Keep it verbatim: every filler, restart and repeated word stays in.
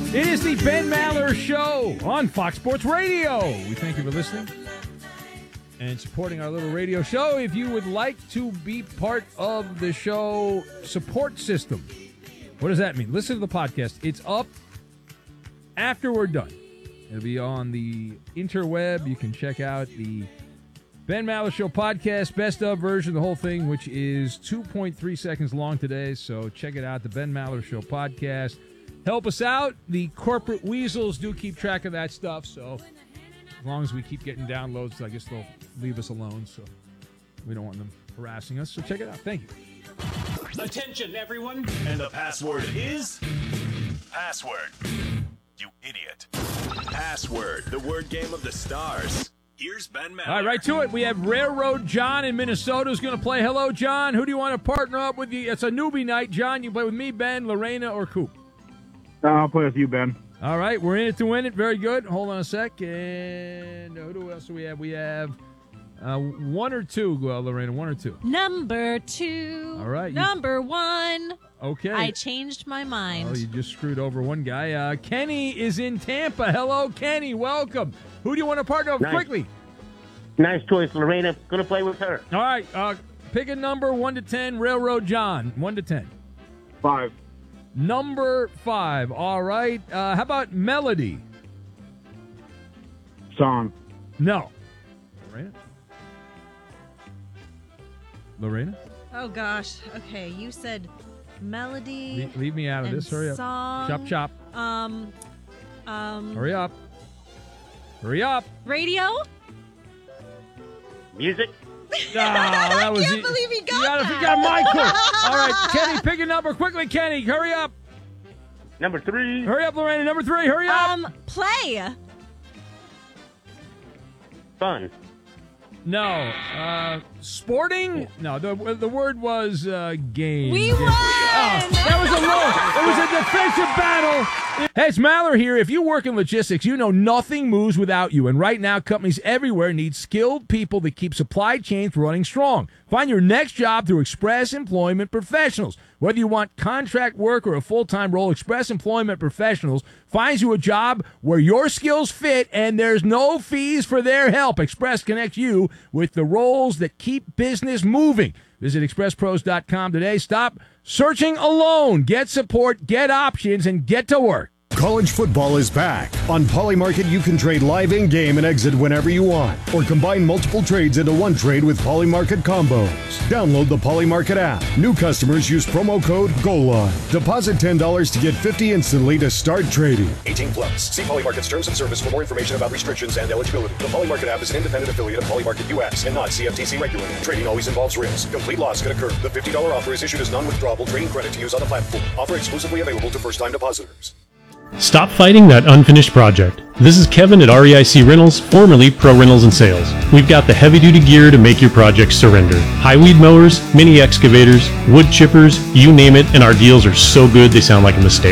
It is the Ben Maller Show on Fox Sports Radio. We thank you for listening and supporting our little radio show. If you would like to be part of the show support system, what does that mean? Listen to the podcast. It's up after we're done. It'll be on the interweb. You can check out the Ben Maller Show podcast, best of version, the whole thing, which is two point three seconds long today. So check it out, the Ben Maller Show podcast. Help us out. The corporate weasels do keep track of that stuff. So as long as we keep getting downloads, I guess they'll leave us alone. So we don't want them harassing us. So check it out. Thank you. Attention, everyone. And the password is... Password. You idiot. Password, the word game of the stars. Here's Ben Maller. All right, right to it. We have Railroad John in Minnesota who's going to play. Hello, John. Who do you want to partner up with? You? It's a newbie night. John, you play with me, Ben, Lorena, or Coop? Uh, I'll play with you, Ben. All right, we're in it to win it. Very good. Hold on a sec. And who else do we have? We have uh, one or two, uh, Lorena, one or two. Number two. All right. You, Number one. Okay. I changed my mind. Oh, you just screwed over one guy. Uh, Kenny is in Tampa. Hello, Kenny. Welcome. Who do you want to partner up nice. quickly? Nice choice, Lorena. Going to play with her. All right. Uh, pick a number, one to ten. Railroad John, one to ten. Five. Number five. All right. Uh, how about melody? Song. No. Lorena? Lorena? Oh, gosh. Okay, you said melody. Leave, leave me out of and this. Hurry up. Song. Chop, chop. Um, um. Hurry up. Hurry up. Radio? Music. Oh, that was I can't it. believe he got you got, that. You got Michael. All right, Kenny, pick a number quickly. Kenny, hurry up. Number three. Hurry up, Lorena. Number three, hurry up. Um, play. Fun. No. Uh, sporting? No, the the word was uh, game. We game. won! Oh, that was a low. It was a defensive battle. Hey, it's Maller here. If you work in logistics, you know nothing moves without you. And right now, companies everywhere need skilled people that keep supply chains running strong. Find your next job through Express Employment Professionals. Whether you want contract work or a full-time role, Express Employment Professionals finds you a job where your skills fit and there's no fees for their help. Express connects you with the roles that keep business moving. Visit express pros dot com today. Stop searching alone. Get support, get options, and get to work. College football is back. On Polymarket, you can trade live in-game and exit whenever you want, or combine multiple trades into one trade with Polymarket combos. Download the Polymarket app. New customers use promo code GOALLINE. Deposit ten dollars to get fifty dollars instantly to start trading. eighteen plus. See Polymarket's terms and service for more information about restrictions and eligibility. The Polymarket app is an independent affiliate of Polymarket U S and not C F T C regulated. Trading always involves risk. Complete loss can occur. The fifty dollars offer is issued as non-withdrawable trading credit to use on the platform. Offer exclusively available to first-time depositors. Stop fighting that unfinished project. This is Kevin at R E I C Rentals, formerly Pro Rentals and Sales. We've got the heavy-duty gear to make your project surrender. High weed mowers, mini excavators, wood chippers, you name it, and our deals are so good they sound like a mistake.